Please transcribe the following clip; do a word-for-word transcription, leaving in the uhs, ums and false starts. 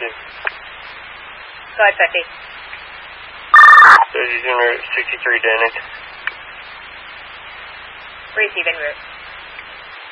two. Go ahead, fifty. So he's en route, sixty-three Danik. Receive en route.